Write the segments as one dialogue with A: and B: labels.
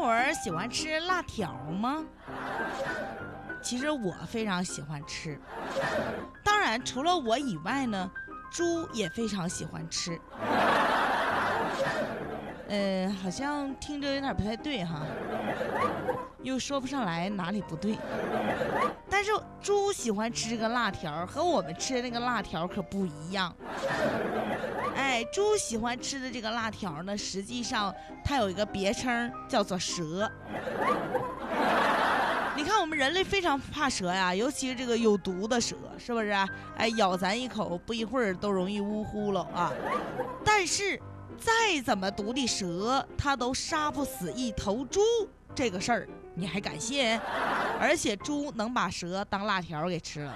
A: 伙儿喜欢吃辣条吗？其实我非常喜欢吃，当然除了我以外呢，猪也非常喜欢吃。好像听着有点不太对哈，又说不上来哪里不对。但是猪喜欢吃这个辣条，和我们吃的那个辣条可不一样。猪喜欢吃的这个辣条呢，实际上它有一个别称叫做蛇。你看我们人类非常怕蛇呀，尤其是这个有毒的蛇，是不是？咬咱一口，不一会儿都容易呜呼了啊。但是再怎么毒的蛇，它都杀不死一头猪，这个事儿你还敢信？而且猪能把蛇当辣条给吃了。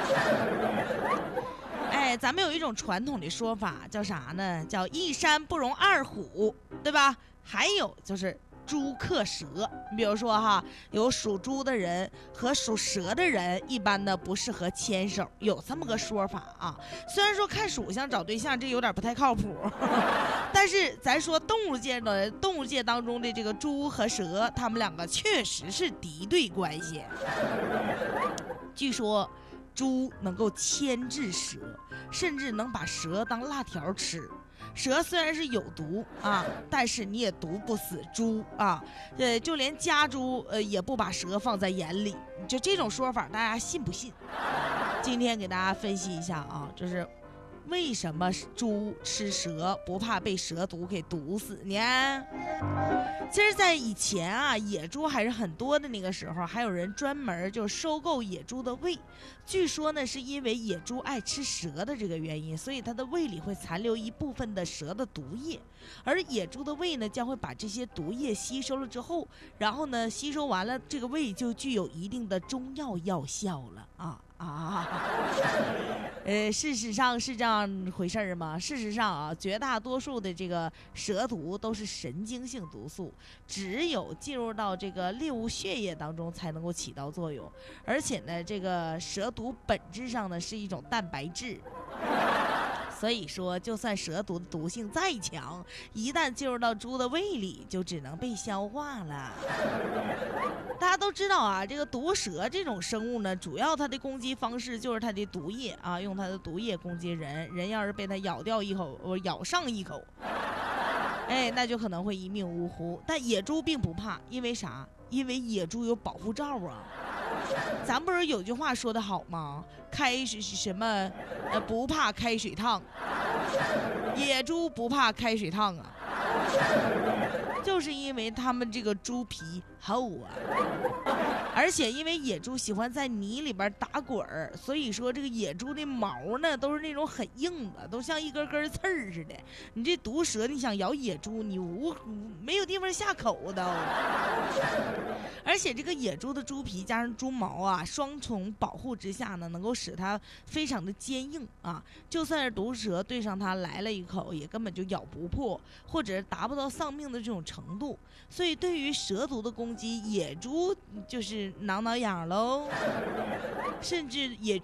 A: 咱们有一种传统的说法叫啥呢？叫一山不容二虎，对吧？还有就是猪克蛇。你比如说哈，有属猪的人和属蛇的人一般的不适合牵手，有这么个说法啊。虽然说看属相找对象这有点不太靠谱，但是咱说动物界当中的这个猪和蛇，他们两个确实是敌对关系。据说猪能够牵制蛇，甚至能把蛇当辣条吃。蛇虽然是有毒啊，但是你也毒不死猪啊。就连家猪也不把蛇放在眼里。就这种说法，大家信不信？今天给大家分析一下啊，就是为什么猪吃蛇不怕被蛇毒给毒死呢？其实在以前啊，野猪还是很多的那个时候，还有人专门就收购野猪的胃。据说呢，是因为野猪爱吃蛇的这个原因，所以它的胃里会残留一部分的蛇的毒液，而野猪的胃呢将会把这些毒液吸收了之后，然后呢吸收完了，这个胃就具有一定的中药药效了啊。事实上是这样回事吗？事实上啊，绝大多数的这个蛇毒都是神经性毒素，只有进入到这个猎物血液当中才能够起到作用。而且呢，这个蛇毒本质上呢是一种蛋白质。所以说，就算蛇毒的毒性再强，一旦进入到猪的胃里，就只能被消化了。大家都知道啊，这个毒蛇这种生物呢，主要它的攻击方式就是它的毒液啊，用它的毒液攻击人，人要是被它咬上一口，那就可能会一命呜呼。但野猪并不怕，因为啥？因为野猪有保护罩啊。咱不是有句话说得好吗？不怕开水烫，野猪不怕开水烫啊。就是因为他们这个猪皮厚啊，而且因为野猪喜欢在泥里边打滚儿，所以说这个野猪的毛呢都是那种很硬的，都像一根根刺儿似的。你这毒蛇你想咬野猪，你没有地方下口的。而且这个野猪的猪皮加上猪毛啊，双重保护之下呢，能够使它非常的坚硬啊，就算是毒蛇对上它来了一口，也根本就咬不破，或者达不到丧命的这种程度。所以对于蛇毒的攻击，野猪就是挠痒喽，甚至野